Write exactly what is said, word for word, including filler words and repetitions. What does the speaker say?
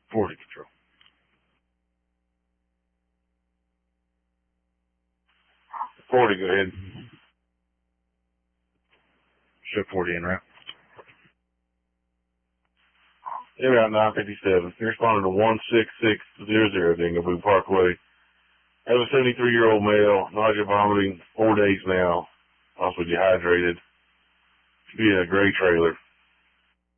forty control. forty, go ahead. Show forty in route. In route nine fifty-seven. You're responding to one six six zero zero Dingaboo Parkway. Have a seventy-three-year-old male, nausea, vomiting, four days now, also dehydrated. Should be in a gray trailer.